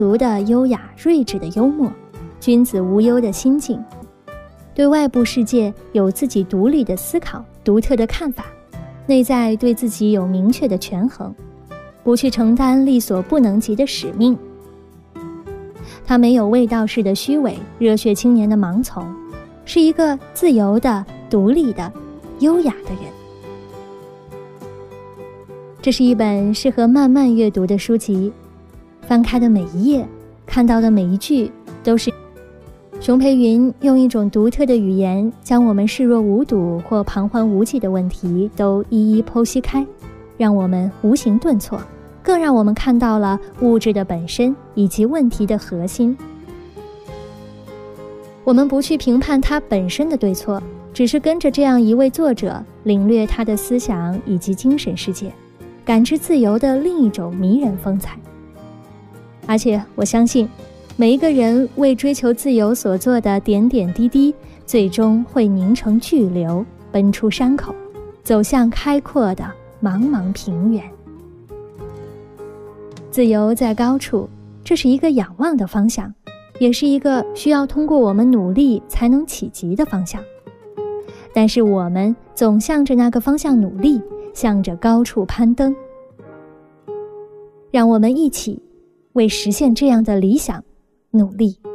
俗的优雅睿智的幽默，君子无忧的心境，对外部世界有自己独立的思考，独特的看法，内在对自己有明确的权衡，不去承担力所不能及的使命。他没有卫道士的虚伪，热血青年的盲从，是一个自由的、独立的、优雅的人。这是一本适合慢慢阅读的书籍，翻开的每一页，看到的每一句，都是熊培云用一种独特的语言，将我们视若无睹或彷徨无际的问题都一一剖析开，让我们无形顿挫，更让我们看到了物质的本身以及问题的核心。我们不去评判它本身的对错，只是跟着这样一位作者，领略他的思想以及精神世界，感知自由的另一种迷人风采。而且我相信，每一个人为追求自由所做的点点滴滴，最终会凝成巨流，奔出山口，走向开阔的茫茫平原。自由在高处，这是一个仰望的方向，也是一个需要通过我们努力才能企及的方向。但是我们总向着那个方向努力，向着高处攀登。让我们一起为实现这样的理想努力。